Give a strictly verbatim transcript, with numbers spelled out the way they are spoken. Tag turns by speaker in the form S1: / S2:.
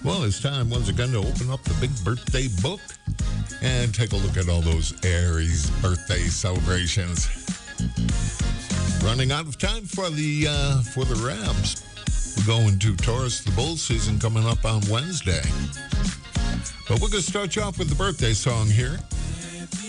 S1: Well, it's time once again to open up the big birthday book and take a look at all those Aries birthday celebrations. Running out of time for the uh, for the Rams. We're going to Taurus, the bull season coming up on Wednesday. But we're going to start you off with the birthday song here.